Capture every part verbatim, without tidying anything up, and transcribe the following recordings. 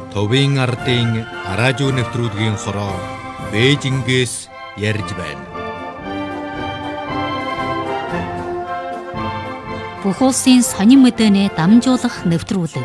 Товын ардын радио нэвтрүүлгийн хороо Бээжингээс ярьж байна. Бүх улсын сонин мэдээний дамжуулах нэвтрүүлэг.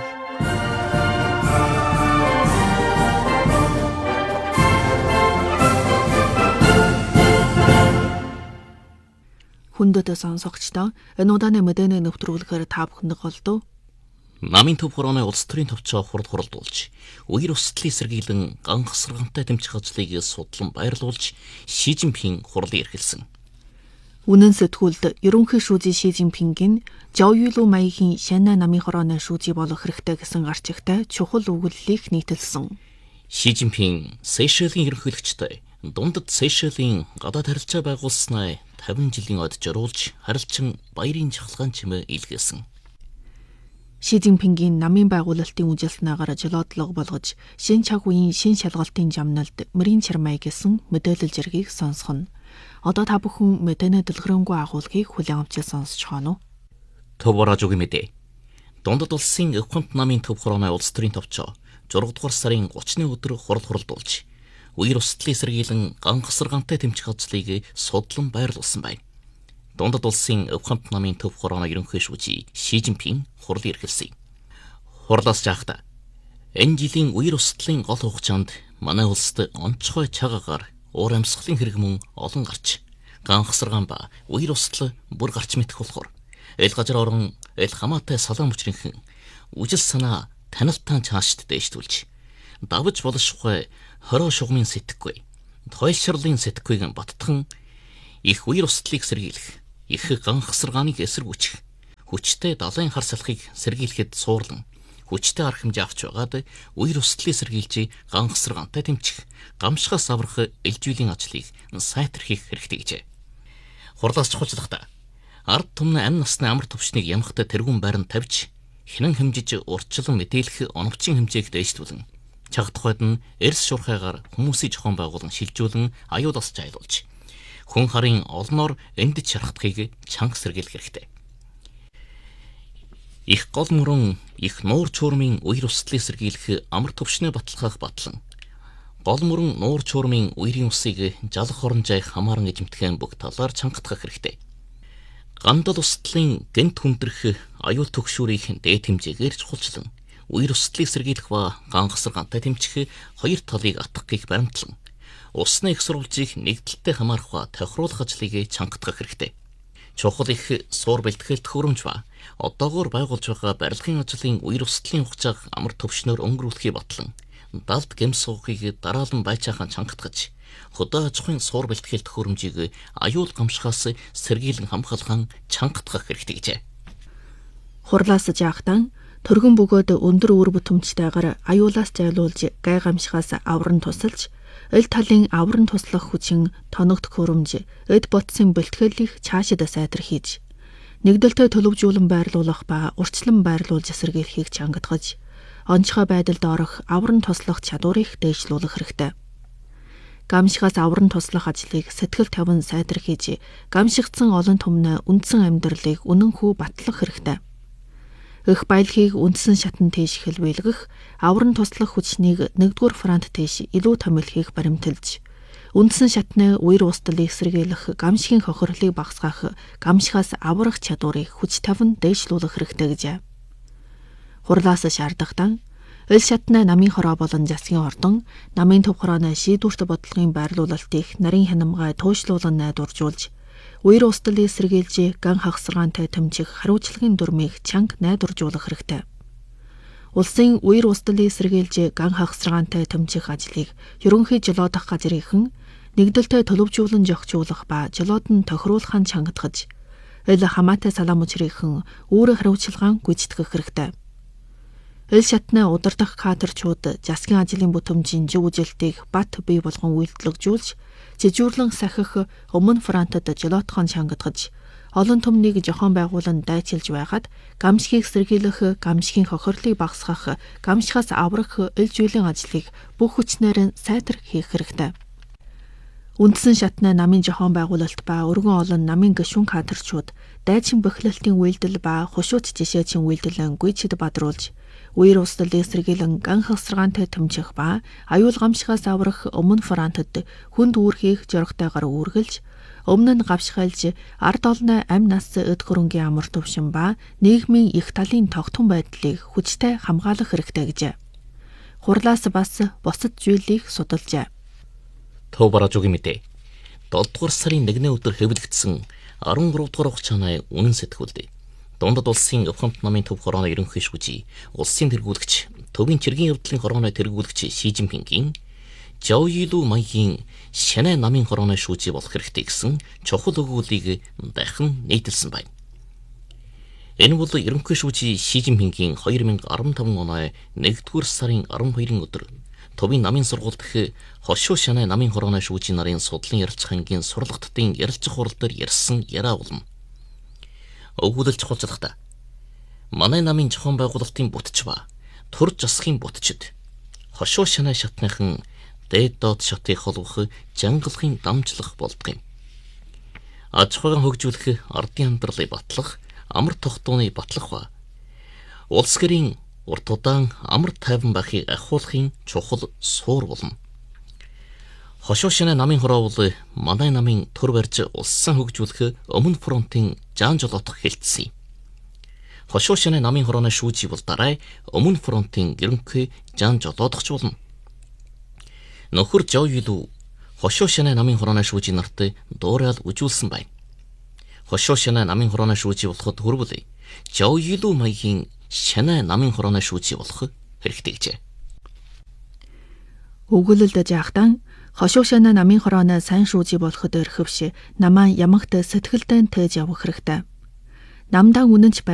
Хүндэт сонсогчдоо энэ удааны мэдээний нэвтрүүлгээр та бүхэнд голдов. Намын төв хорооны улс төрийн төвчөө хурд хуралдуулж, үер өсөлтийн сэргийлэн гангасрагтай тэмцэх ажлыг судлан баярлуулж, Ши Жинпин хурлын эрхэлсэн. Үнэн сэтгүүлд ерөнхий шүүжийн Ши Жинпингийн Жаоюйлу маягийн Шанна намын хорооны шүүжий болох хэрэгтэй гэсэн гарчигтай чухал өгүүллийг нийтэлсэн. Ши Жинпин Сейшелийн ерөнхийлөгчтэй дундад Сейшелийн гадаад харилцаа байгуулснаа тавин жилийн ойд жируулж, харилцан баярын жахалгаан чимээ илгээсэн. Ши Жинпингийн намын байгуулалтын үжилснаагаар жолоодлого болгож, шин чаг үеийн шин шалгалтын жамналд мөрийн чармай гэсэн мэдээлэл зэргийг сонсгоно. Одоо та бүхэн мэдээний дэлгэрэнгүй агуулгыг хүлээн авч сонсож байна уу? Төв радиогийн мэдээ. Дундад улсын Өвхөнт намын төв хорооны улс төрийн товчоо зураг дугаар сарын гуравны өдөр хурал хуралдуулж, үер өсөлтийн сэргийлэн гангасрагтай тэмцэх ажлыг судлан баярлуулсан байна. Дундад улсын Өвхөнт намын төв хорооны ерөнхий шүүжий Ши Жинпин хурлын эрхэлсэн. Хурлаас жаахта энэ жилийн үер өсөлтийн гол хугацаанд манай улсад онцгой чагагаар уур амьсгалын хэрэг мөн олон гарч, гангасраган ба үер өсөлт бүр гарч мэдэх болохоор эл газар орон эл хамаатай салаан мөчрийнхэн үжил санаа танилтаан цаашд дээштүүлж, давж болшгүй хороо шугамын сэтгэхгүй, тойлшрлын сэтгэхүйг баттхан их үер өсөлтийг сэргийлэх, их гангасрагааныг эсэргүүцэх, хүчтэй далайн хар салхийг сэргийлэхэд суурлан, хүчтэй арга хэмжээ авч байгаад үер өсөлтийг сэргийлж гангасрагаантай тэмцэх, гамшихаас аврах элжүүлийн ажлыг сайтрахыг хэрэгтэй гэжээ. Хурлаас чухалчлахдаа ард түмний амь насны амар төвчнийг ямахтай тэргүүн байранд тавьж, хинэн хэмжиж урьдчилан мэдээлэх оновчийн хэмжээг дээшлүүлэн, чагтахад нь эрс шуурхайгаар хүмүүсийн зохион байгуулан шилжүүлэн аюулаас зайлуулж, хүн харын олноор эндэж шархдахыг чанга сэргийлэх хэрэгтэй. Их гол мөрөн их нуур чуурмын үер өсөлтийг сэргийлэх амар төвшний баталгаах батлан, гол мөрөн нуур чуурмын үерийн усыг жалах оронжай хамааран эзэмтгэн бүх талаар чангатгах хэрэгтэй. Гандал өсөлтийн гэнт хүндрэх аюул төгшүүрийн дээд хэмжээгээр чухалчлан, үер өсөлтийг сэргийлэх ба гангасрагаантай тэмцэх хоёр талыг атгахыг баримтлан, усны их сурвалжийг нэгдэлтэй хамаарах ба тохируулах ажлыг чангатгах хэрэгтэй. Чухал их суур бэлтгэл төхөөрөмж ба одоогоор байгуулж байгаа барилгын ажлын үер өсөлтийн хугацааг амар төвшнөөр өнгөрүүлэхий батлан, далд гэмс суухыг дараалан байцаахан чангатгаж, хөдөө аж ахуйн суур бэлтгэл төхөөрөмжийг аюул гамшихаас сэргийлэн хамгаалахын чангатгах хэрэгтэй гэжээ. Хурлаас жаахтан төргөн бөгөөд өндөр үр бүтэмжтэйгээр аюулаас зайлуулж, гай гамшихаас авран тусалж, эл талын авран туслах хүчин тоног төхөөрөмж, эд ботсын бэлтгэлийг цаашид сайдар хийж, нэгдэлтэй төлөвжүүлэн байрлуулах ба урьдчилан байрлуулж сэргийлэхийг чангатгаж, онцгой байдалд орох авран туслах чадварыг дээшлүүлэх хэрэгтэй. Гамшихаас авран туслах ажлыг сэтгэл тавин сайдар хийж, гамшигдсан олон түмний үндсэн амьдралыг үнэнхүү батлах хэрэгтэй. Их баялагийг үндсэн шатн тийш хэлбэлгэх, авран туслах хүчнийг нэгдүгээр фронт тийш илүү томилхийг баримталж, үндсэн шатны үер устдалыг сэргийлэх, гамшигын хохирлыг багасгах, гамшихаас аврах чадварыг хүч тавин дээшлүүлэх хэрэгтэй гэжээ. Хурлаас шаардахтан эл шатны намын хороо болон засгийн ордон намын төв хорооны шийдвэрт бодлогын байрлуулалтыг нарийн хянамгай туйшлуулан найдваржуулж, үер устдалыг сэргийлж ган хагасрагаантай тэмцэх хариуцлагын дүрмийг чанга найдваржуулах хэрэгтэй. Улсын үер устдалыг сэргийлж ган хагасрагаантай тэмцэх ажлыг ерөнхий жолоодох газрынхан нэгдэлтэй төлөвжүүлэн зохицуулах ба жолоод нь тохируулахын чангатгаж, эл хамаатай салаа мөчрийнхэн үүрэг хариуцлагаан гүйцэтгэх хэрэгтэй. Эл шатны удирдах кадрчууд засгийн ажлын бүтэмжийн зөв үжилтийг бат бий болгон үйлдэлжүүлж, жижүүрлэн сахих өмнө фронтод жолоотхон чангатгаж, олон түмнийг зохион байгуулан дайчилж байгаад гамшигыг сэргийлэх, гамшигын хохирлыг багасгах, гамшихаас аврах эл зүйлийн ажлыг бүх хүчнээр сайтар хийх хэрэгтэй. Үндсэн шатны намын зохион байгуулалт ба өргөн олон намын гишүүн кадрчууд дайчин бохилолтын үйлдэл ба хушууч жишээчийн үйлдэлэн гүйцэд бадруулж, Үер устдал эсэргээлэн ган хасаргаантай тэмцэх ба аюул гамшигаас аврах өмнө фронтод хүнд үүрхийг жорготойгоор үргэлж өмнө нь гавшхайлж ард олны амь нас эд хөрөнгийн амар төвшин ба нийгмийн их талын тогтхон байдлыг хүчтэй хамгаалах хэрэгтэй гэжээ. Хурлаас бас бусад зүйлийг судалжээ. Төв бараажуугийн мэдээ. долдугаар сарын нэгний өдөр хэвлэгдсэн арван гурав дугаар хугацааны үнэн сэтгүүлд Дундад улсын Өвхөнт намын төв хорооны ерөнхий шүүжий, улсын тэргүүлэгч, төвийн чиргийн явдлын хорооны тэргүүлэгч Ши Жинпингийн Жаоюйлу маягийн Шанай намын хорооны шүүжий болох хэрэгтэй гэсэн чухал өгүүлбэрийг дахин нийтэлсэн байна. Энэ бол ерөнхий шүүжий Ши Жинпингийн две тысячи десятый оны нэгдүгээр сарын арван хоёрын өдөр төвийн намын сургууль дэх Хошуу Шанай намын хорооны шүүжий нарын судлан ярилцах ангийн сурлагтдын ярилцах хурал дээр ярьсан яриа болно. Өгүүлэл чухалчлахдаа манай намын зохион байгуулалтын бүтч ба төр засгийн бүтчид Хошуу Шанай шатныхан дээд доод шатыг холбох жангалахын дамжлах болдго юм. Аж ахуйн хөгжүүлэх, ардын хамтралыг батлах, амар тогтооны батлах ба улс гэрийн урт удаан амар тайван байхыг ахиулахын чухал суур болно. Хошуу Шанай намын хороо бол манай намын төр барьж улсан хөгжүүлэх өмнө фронтын жаан жолоодох хэлтсэн юм. Хошуу Шанай намын хорооны шүүжий бол дараа өмнө фронтын ерөнхий жаан жолоодогч болно. Нөхөр Жаоюйлу Хошуу Шанай намын хорооны шүүжий нарт дуурайл үжүүлсэн байна. Хошуу Шанай намын хорооны шүүжий болоход хүрвэл Жаоюйлу маягийн Шанай намын хорооны шүүжий болох хэрэгтэй гэжээ. Өгүүлэлд жаахтан Хошуу Шанай намын хорооны сайн шүүжий болоход өрхөвш намаа ямагт сэтгэлдэн тээж явах хэрэгтэй. Намдаа үнэнч